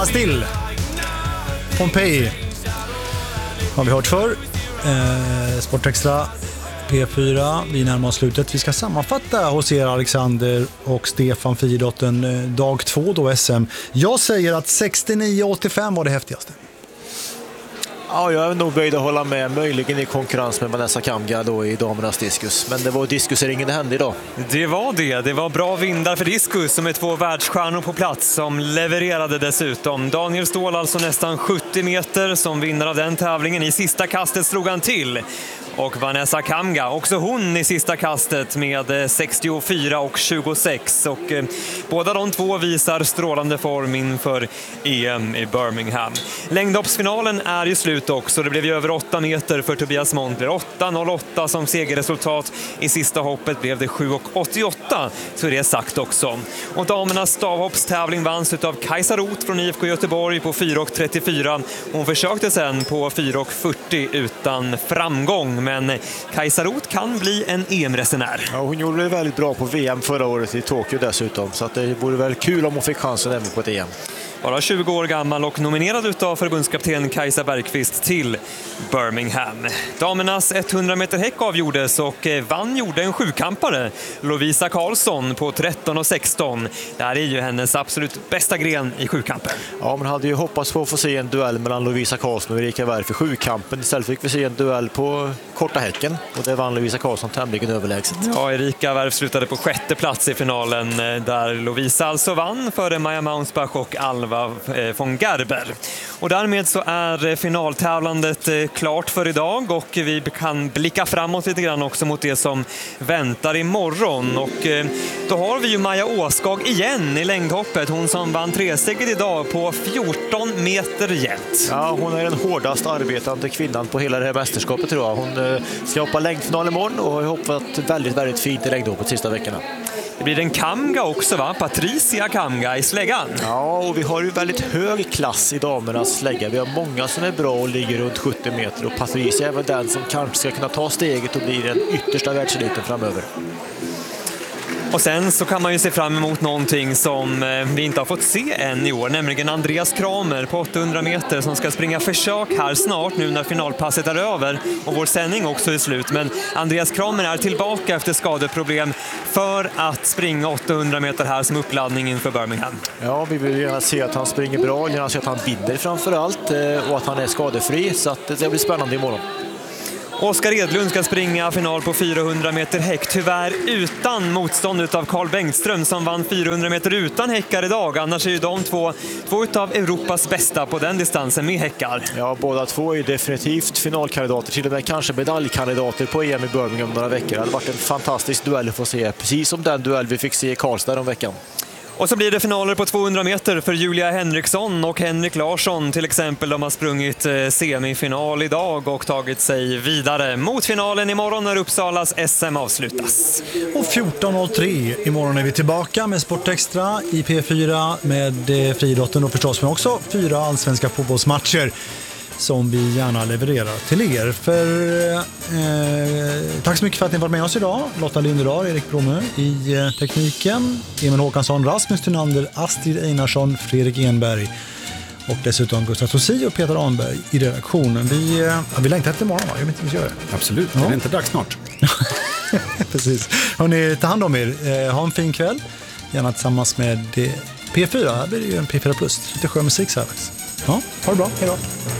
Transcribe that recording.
Still. Pompeji har vi hört för. Sportextra P4. Vi närmar oss slutet. Vi ska sammanfatta hos er Alexander och Stefan Friidrotten dag 2 då SM. Jag säger att 69-85 var det häftigaste. Ja, jag är nog böjd att hålla med, möjligen i konkurrens med Vanessa Kamga då i damernas diskus. Men det var diskusringen det hände idag. Det var det. Det var bra vindar för diskus som är 2 världsstjärnor på plats som levererade dessutom. Daniel Ståhl alltså nästan 70 meter som vinnare av den tävlingen. I sista kastet slog han till. Och Vanessa Kamga, också hon i sista kastet med 64 och 26. Och båda de två visar strålande form inför EM i Birmingham. Längdhoppsfinalen är ju slut också. Det blev ju över 8 meter för Tobias Montler. 8.08 som segerresultat. I sista hoppet blev det 7.88, så är det sagt också. Och damernas stavhoppstävling vanns av Kajsa Roth från IFK Göteborg på 4.34. Hon försökte sen på 4.40 utan framgång. Men Kajsa Roth kan bli en EM-resenär. Ja, hon gjorde det väldigt bra på VM förra året i Tokyo dessutom. Så att det vore väl kul om hon fick chansen även på ett EM. Bara 20 år gammal och nominerad utav förbundskapten Kajsa Bergqvist till Birmingham. Damernas 100 meter häck avgjordes och vann gjorde en sjukampare, Lovisa Karlsson på 13.16. Det här är ju hennes absolut bästa gren i sjukampen. Ja, man hade ju hoppats på att få se en duell mellan Lovisa Karlsson och Erika Wärf i sjukampen. Istället fick vi se en duell på korta häcken och det vann Lovisa Karlsson tämligen överlägset. Ja, Erika Wärf slutade på 6:e plats i finalen där Lovisa alltså vann före Maja Maunsbach och Alva von Gerber. Och därmed så är finaltävlandet klart för idag och vi kan blicka framåt lite grann också mot det som väntar imorgon. Och då har vi ju Maja Åskag igen i längdhoppet. Hon som vann tresteget idag på 14 meter jämnt. Ja, hon är den hårdast arbetande kvinnan på hela det här mästerskapet tror jag. Hon ska hoppa längdfinal imorgon och har hoppat väldigt, väldigt fint i längdhoppet sista veckorna. Det blir en Kamga också va? Patricia Kamga i släggan. Ja, och vi har ju väldigt hög klass i damernas slägga. Vi har många som är bra och ligger runt 70 meter. Och Patricia är väl den som kanske ska kunna ta steget och bli den yttersta världseliten framöver. Och sen så kan man ju se fram emot någonting som vi inte har fått se än i år, nämligen Andreas Kramer på 800 meter som ska springa försök här snart nu när finalpasset är över och vår sändning också är slut. Men Andreas Kramer är tillbaka efter skadeproblem för att springa 800 meter här som uppladdning inför Birmingham. Ja, vi vill gärna se att han springer bra, gärna se att han vinner framför allt och att han är skadefri, så att det blir spännande imorgon. Oskar Edlund ska springa final på 400 meter häck, tyvärr utan motstånd av Carl Bengtström som vann 400 meter utan häckar idag. Annars är ju de två av Europas bästa på den distansen med häckar. Ja, båda två är definitivt finalkandidater, till och med kanske medaljkandidater på EM i Birmingham om några veckor. Det hade varit en fantastisk duell att få se, precis som den duell vi fick se i Karlstad om veckan. Och så blir det finaler på 200 meter för Julia Henriksson och Henrik Larsson till exempel. De har sprungit semifinal idag och tagit sig vidare mot finalen imorgon när Uppsalas SM avslutas. Och 14.03 imorgon är vi tillbaka med Sportextra i P4 med friidrotten och förstås men också 4 allsvenska fotbollsmatcher som vi gärna levererar till er. Tack så mycket för att ni var med oss idag. Lotta Lindedahl, Erik Bromö i tekniken, Emil Håkansson, Rasmus Thunander, Astrid Einarsson, Fredrik Enberg och dessutom Gustav Tossi och Peter Anberg i redaktionen. Vi längtar efter imorgon, va? Jag vet inte om vi gör det. Absolut, ja. Det är inte dags snart. Precis. Hörrni, ta hand om er. Ha en fin kväll. Gärna tillsammans med P4. Här blir det ju en P4+. Lite skön musik så här. Ja, ha det bra. Hej då.